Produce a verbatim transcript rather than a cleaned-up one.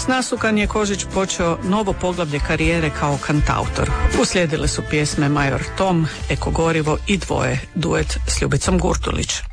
S Nasukan je Kožić počeo novo poglavlje karijere kao kantautor. Uslijedile su pjesme Major Tom, Eko gorivo i Dvoje, duet s Ljubicom Gurtulić.